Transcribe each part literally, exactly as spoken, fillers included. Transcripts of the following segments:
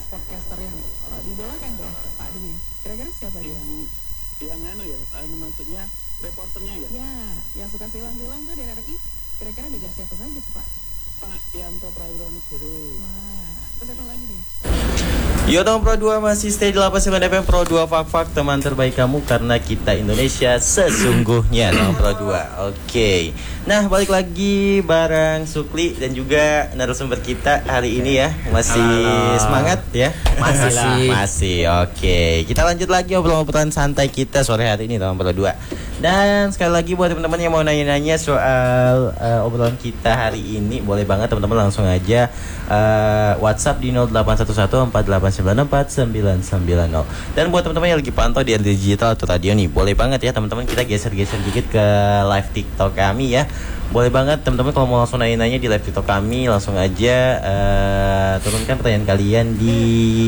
podcaster yang uh, diidolakan dong Pak Dwi. Kira-kira siapa dia? Yang yang anu ya, anu maksudnya reporternya ya? Ya, yang suka silang-silang tuh di R R I. Kira-kira dengan siapa saja tuh Pak? Pak Yanto Prawiro Negoro. Wah, terus siapa lagi nih? Yo dong Pro dua masih stay di delapan puluh sembilan F M Pro dua Fak-Fak, teman terbaik kamu karena kita Indonesia sesungguhnya dong Pro dua. Oke. Nah, balik lagi bareng Sukli dan juga narasumber kita hari ini ya. Masih Halo. Semangat ya? Masih lah. Masih. Oke. Kita lanjut lagi obrolan-obrolan santai kita sore hari ini dong Pro dua. Dan sekali lagi buat teman-teman yang mau nanya-nanya soal uh, obrolan kita hari ini, boleh banget teman-teman langsung aja uh, WhatsApp di nol delapan satu satu empat delapan sembilan empat sembilan sembilan nol. Dan buat teman-teman yang lagi pantau di digital atau radio nih, boleh banget ya teman-teman kita geser-geser dikit ke live TikTok kami ya. Boleh banget teman-teman kalau mau langsung nanya-nanya di live TikTok kami, langsung aja uh, turunkan pertanyaan kalian di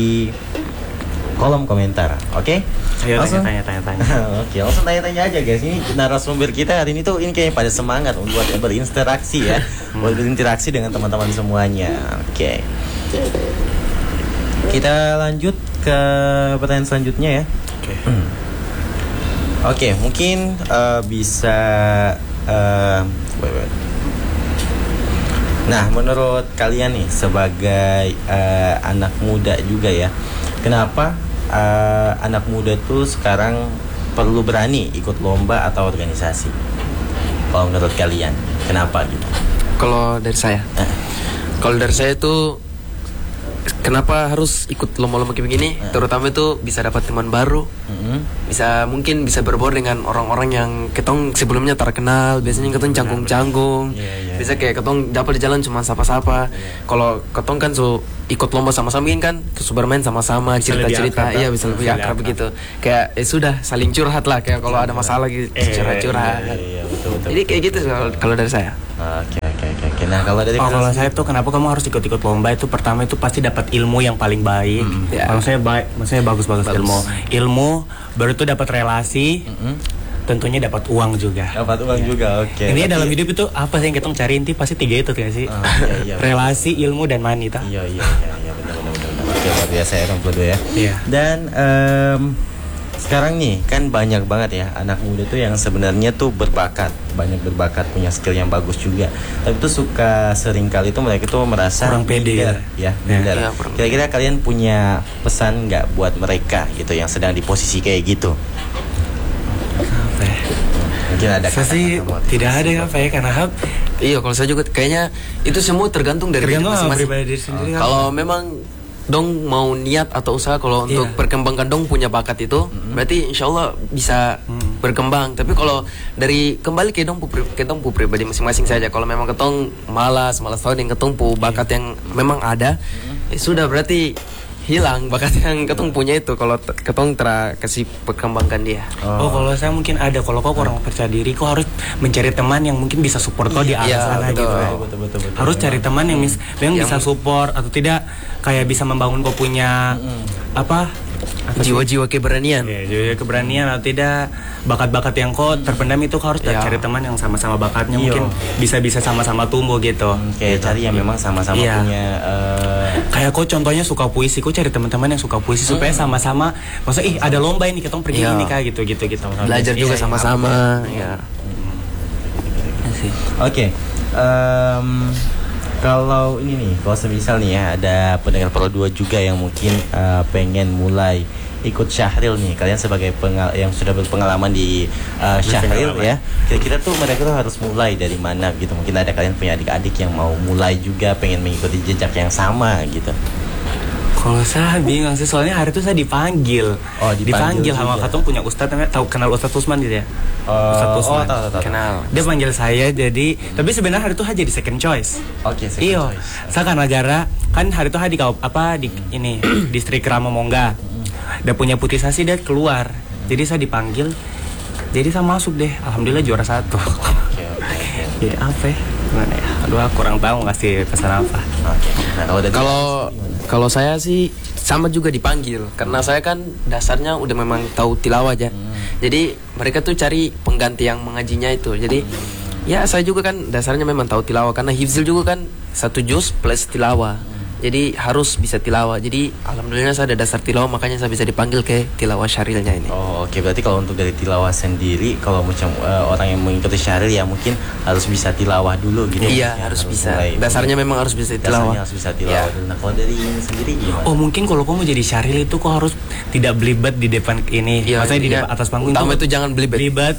kolom komentar, oke? Okay? Ayo langsung tanya-tanya. Oke, langsung tanya-tanya aja guys. Ini narasumber kita hari ini tuh ini kayaknya pada semangat buat berinteraksi ya, buat berinteraksi dengan teman-teman semuanya. Oke, okay. Kita lanjut ke pertanyaan selanjutnya ya. Oke, okay. hmm. Oke, okay, mungkin uh, bisa. Uh, wait, wait. Nah, menurut kalian nih sebagai uh, anak muda juga ya, kenapa uh, anak muda tuh sekarang perlu berani ikut lomba atau organisasi? Kalau menurut kalian, kenapa gitu? Kalau dari saya, eh. kalau dari saya itu kenapa harus ikut lomba-lomba kayak begini? Eh. Terutama itu bisa dapat teman baru, mm-hmm. bisa mungkin bisa berbaur dengan orang-orang yang ketong sebelumnya terkenal. Biasanya ketong canggung-canggung, yeah, yeah, bisa kayak ketong dapat di jalan cuma sapa-sapa. Yeah. Kalau ketong kan so ikut lomba sama-sama kan, terus bermain sama-sama, cerita-cerita, iya bisa lebih akrab begitu. Kayak eh sudah saling curhat lah, kayak kalau ada masalah gitu eh, curhat-curhat. Iya, iya, betul, betul, Jadi kayak gitu kalau dari saya. Oke oke oke. Nah kalau dari oh, kalau saya tuh kenapa kamu harus ikut-ikut lomba itu pertama itu pasti dapat ilmu yang paling baik. Mm, yeah. Kalau saya baik, maksudnya bagus-bagus ilmu. Ilmu baru itu dapat relasi. Mm-hmm. Tentunya dapat uang juga. Dapat uang ya. juga, oke. Okay. Ini dalam hidup itu apa sih yang kita cari inti pasti tiga itu kan sih? Oh, iya, iya, relasi, ilmu dan money ta. Iya iya iya iya benar benar benar. Oke, luar biasa ya Kang Pluto ya. Iya. Dan um, sekarang nih kan banyak banget ya anak muda tuh yang sebenarnya tuh berbakat, banyak berbakat, punya skill yang bagus juga. Tapi tuh suka sering kali tuh mereka tuh merasa kurang pede ya. Ya, ya, ya kira-kira kalian punya pesan nggak buat mereka gitu yang sedang di posisi kayak gitu? Mungkin ada saya sih tidak ada apa ya karena hab iya kalau saya juga kayaknya itu semua tergantung dari tergantung pribadi sendiri. Oh. Kalau memang dong mau niat atau usaha kalau untuk yeah. perkembangkan dong punya bakat itu mm-hmm. berarti insyaallah bisa mm. berkembang. Tapi kalau dari kembali ke dong ke dong pribadi masing-masing saja. Kalau memang ketong malas malas tahu yang ketong pu bakat yeah. yang memang ada mm-hmm. eh, sudah berarti hilang bakat yang ketong punya itu kalau t- ketong ter kasih perkembangkan dia. Oh, oh kalau saya mungkin ada kalau kau kurang percaya diri kau harus mencari teman yang mungkin bisa support kau di arah ya, sana betul. gitu. Betul, betul, betul, betul, harus betul. cari teman yang, mis- yang, yang bisa support atau tidak kayak bisa membangun kau punya mm. apa? Jiwa-jiwa keberanian. Ya, jiwa keberanian atau tidak bakat-bakat yang kau terpendam itu kau harus ya. cari teman yang sama-sama bakatnya Iyo. mungkin bisa-bisa sama-sama tumbuh gitu. Hmm, kayak gitu. Cari yang memang sama-sama ya. punya uh... kayak kau contohnya suka puisi, kau cari teman-teman yang suka puisi hmm. supaya sama-sama maksudnya ih ada lomba ini kita pergi ya. ini kayak gitu-gitu gitu. Belajar juga ya, sama-sama ya. Oke. Okay. Um, kalau ini nih, kalau semisal nih ya ada pendengar Pro dua juga yang mungkin uh, pengen mulai ikut Syahril nih, kalian sebagai pengal- yang sudah berpengalaman di uh, Syahril ya, kira-kira tuh mereka tuh harus mulai dari mana gitu? Mungkin ada kalian punya adik-adik yang mau mulai juga pengen mengikuti jejak yang sama gitu. Kalau saya bingung sih, soalnya hari itu saya dipanggil, oh, dipanggil, dipanggil sama katong punya ustadz namanya, tahu kenal Ustadz Usman gitu ya? Uh, Ustadz Usman, oh, tahu, tahu, kenal. Dia panggil saya jadi, hmm. tapi sebenarnya hari itu saya jadi second choice. Oke, okay, second Iyo, choice. Saya kan negara, kan hari itu saya di apa di ini distrik Ramamongga, udah punya putisasi dia keluar, jadi saya dipanggil, jadi saya masuk deh, alhamdulillah juara satu. Oke, oke. Jadi apa? Ya? Gimana ya? Aduh, aku kurang tahu ngasih pesan apa. Okay. Nah, kalau kalau saya sih sama juga dipanggil karena saya kan dasarnya udah memang tahu tilawah aja. Hmm. Jadi mereka tuh cari pengganti yang mengajinya itu. Jadi hmm. ya saya juga kan dasarnya memang tahu tilawah karena hifzil juga kan satu juz plus tilawah. Hmm. jadi harus bisa tilawah. Jadi alhamdulillah saya ada dasar tilawah, makanya saya bisa dipanggil ke tilawah syarilnya ini. Oh oke, okay. Berarti kalau untuk dari tilawah sendiri, kalau macam uh, orang yang mengikuti syaril ya mungkin harus bisa tilawah dulu gitu. Iya ya, harus, harus bisa. mulai. Dasarnya memang harus bisa tilawah. Dasarnya harus bisa tilawah. Ya. Nah kalau dari ini sendiri gimana? Oh mungkin kalau kamu jadi syaril itu kok harus tidak belibet di depan ini. Ya, Maksudnya di depan atas panggung. Utama itu, itu jangan belibet. Belibet.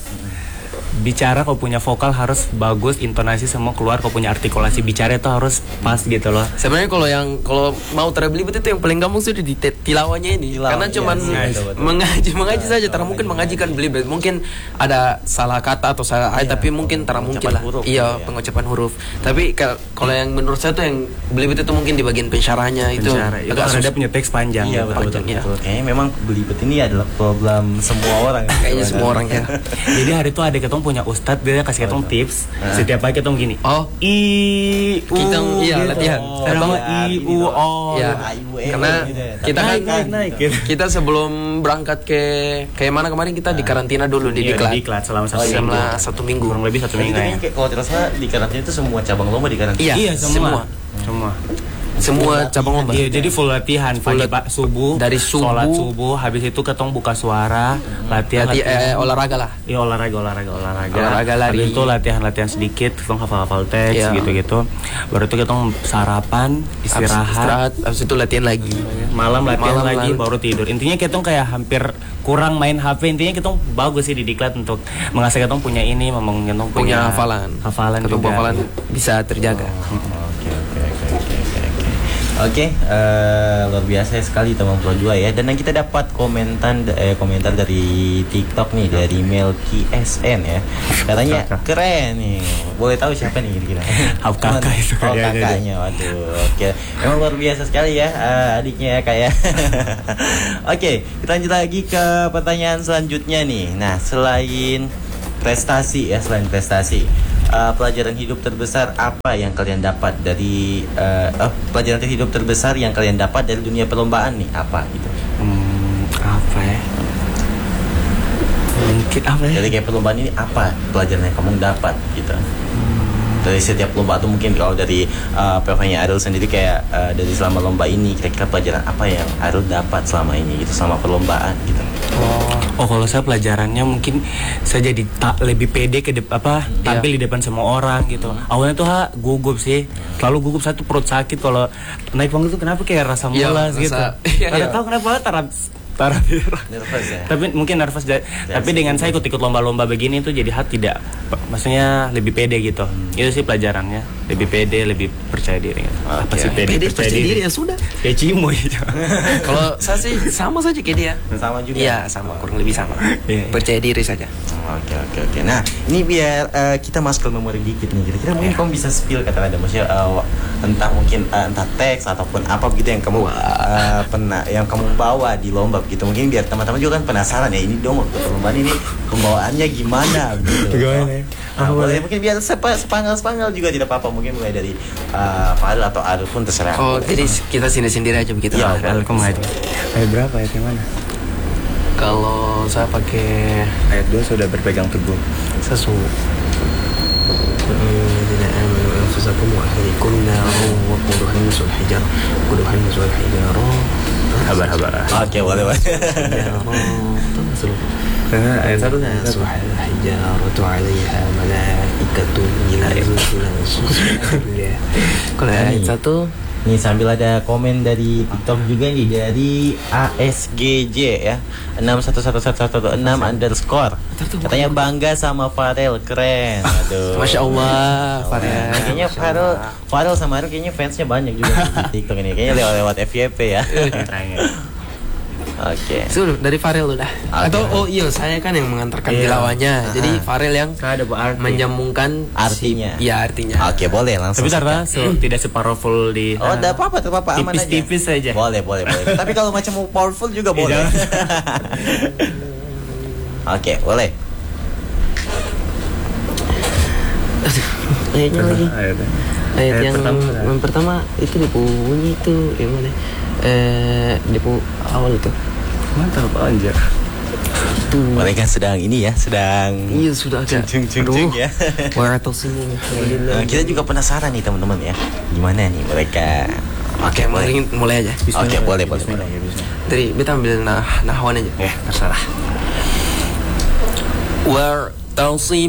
Bicara kau punya vokal harus bagus, intonasi semua keluar, kau punya artikulasi bicara itu harus pas gitu loh. Sebenarnya kalau yang kalau mau terbelibet itu yang paling gampang sudah di tilawahnya ini. Tilawah, Karena iya, cuman iya, betul, betul. mengaji mengaji Nah, saja, tara mungkin mengaji kan belibet. Mungkin ada salah kata atau salah ayat, Iya, tapi mungkin tara mungkin lah. huruf, Iya, gitu ya. pengucapan huruf. Tapi kal- kalau yang menurut saya tuh yang belibet itu mungkin di bagian pensyarahnya itu Pencara, itu agak karena susah. dia punya teks panjang. Iya gitu. betul betul, Iya. betul. Kayaknya memang belibet ini adalah problem semua orang. Kayaknya semua orang ya. Jadi hari itu ada ketemu punya ustadz, dia kasih ketemu tips. Setiap pagi ketemu gini. Oh, I u Kita, iya, gitu. latihan. Sama Latihan, I ini u dong. o. ya. A, I, U, E, Karena gitu ya. kita kan Naik, naik, naik, gitu. kita sebelum berangkat ke kayak mana kemarin kita di karantina dulu di Iya, Diklat. di Diklat selama satu minggu. Selama satu minggu. Kurang lebih satu Jadi minggu. kayaknya ya. kayak- kalau tidak salah di karantina itu semua cabang lomba di karantina. Iya, Iya semua. semua. Semua. Semua cabang lomba. Iya, jadi full latihan Full pagi lat- pak subuh, dari subuh. sholat subuh, habis itu ketemu buka suara, latihan, Berarti latihan. eh, olahraga lah. Iya olahraga olahraga olahraga. Olahraga, lari. Habis itu latihan-latihan sedikit, kita hafal-hafal teks Iya. gitu-gitu. Baru itu kita sarapan, Habis istirahat, istirahat, habis itu latihan lagi. malam latihan Malam lagi, lalu. baru tidur. Intinya kita kayak hampir kurang main H P. Intinya kita bagus sih di Diklat untuk mengasah kita punya ini, memang kita punya, Punya hafalan. hafalan Ketemu juga. hafalan bisa terjaga. Oke oke oke oke oke oke. Oke, eh, luar biasa sekali teman Pro dua ya. Dan yang kita dapat komentar eh, komentar dari TikTok nih dari Melki S N ya. Katanya keren nih. Boleh tahu siapa nih kira-kira? Hap kakak itu. Oh, Iya, iya, iya. kakaknya. Waduh. Oke. Emang luar biasa sekali ya eh, adiknya ya kayak. Oke, kita lanjut lagi ke pertanyaan selanjutnya nih. Nah, selain prestasi ya, selain prestasi, uh, pelajaran hidup terbesar apa yang kalian dapat dari uh, oh, pelajaran hidup terbesar yang kalian dapat dari dunia perlombaan nih apa gitu? Hmm, apa ya? Mungkin apa ya? Dari kayak perlombaan ini apa pelajaran yang kamu dapat gitu? Dari setiap lomba atau mungkin kalau dari uh, P V-nya Arul sendiri kayak uh, dari selama lomba ini kira-kira pelajaran apa yang Arul dapat selama ini gitu selama perlombaan gitu? Oh, kalau saya pelajarannya mungkin saya jadi tak lebih pede ke dep- apa tampil di depan semua orang gitu. Awalnya tuh ha gugup sih, selalu gugup, saya tuh perut sakit kalau naik panggung tuh kenapa kayak rasa Iya, mulas rasa- gitu. iya, Tidak iya. tahu kenapa taraf taraf. Nervous ya? Tapi mungkin nervous da- tapi dengan saya ikut-ikut lomba-lomba begini tuh jadi hat tidak maksudnya lebih pede gitu. Itu sih pelajarannya, lebih pede, lebih percaya diri gitu. Apa Oke. sih pede, Pede percaya diri ya sudah. Kayak cimo gitu. Kalau saya sih sama saja kayak dia. Sama juga. Iya, sama, kurang lebih sama. Iya, iya. Percaya diri saja. Oke oke oke. Nah ini biar uh, kita masuk ke memori dikit nih. Kira-kira mungkin kamu bisa spill kata ada maksudnya uh, entah mungkin uh, entah teks ataupun apa begitu yang kamu uh, pernah yang kamu bawa di lomba begitu. Mungkin biar teman-teman juga kan penasaran ya ini dong perlombaan ini pembawaannya gimana gitu. Gimana ya? Nah, boleh mungkin biar sepa, sepanggal-sepanggal juga tidak apa-apa mungkin mulai dari uh, Fadil atau Arul pun terserah. Oh, jadi kita sini-sendiri aja begitu. Iya, Ah, Aku mau aja. Ayat berapa ya yang mana? Kalau saya pakai Ayat dua sudah berpegang teguh. sesu. الذين آمنوا أنفسكم وأهليكم نارا وقودها الناس والحجارة وقودها الناس والحجارة Habar habar. Oke boleh boleh. Ayat satu kan? الناس والحجارة عليها ملائكة Kalau ayat satu Nih sambil ada komen dari TikTok juga nih dari A S G J ya enam satu satu satu satu enam underscore. Katanya bangga sama Farel, keren. Aduh. Masya Allah, Farel. Kayaknya Farel, Farel sama Arul kayaknya fansnya banyak juga di TikTok ini. Kayaknya lewat-lewat F Y P ya. Oke. Sudah dari Farel udah. Atau oh iya saya kan yang mengantarkan Iya. tilawahnya. Jadi Farel yang Saya ada berarti. menyambungkan Artinya. si- Iya artinya. Oke boleh langsung. Tapi saja. karena so, tidak sepowerful di Oh, ada apa-apa, ada apa-apa aman aja. tipis-tipis saja. Boleh, boleh, boleh. Tapi kalau macam mau powerful juga boleh. Oke, boleh. Ayatnya lagi. Ayat, Ayat yang pertama, yang pertama itu di bunyi itu yang mana? Eh di pu- awal itu. mantap anjir. Itu. Mereka sedang ini ya, sedang Iya sudah agak. Cung, cung, cung, Aduh, ya. Wa atasmu Nah, kita juga penasaran nih teman-teman ya, gimana nih mereka. Oke, mending mulai aja. Oke, boleh, boleh. Bismillah, ya, bismillah. Dari beta ambil nah nahwan aja. Ya, terserah. War tausim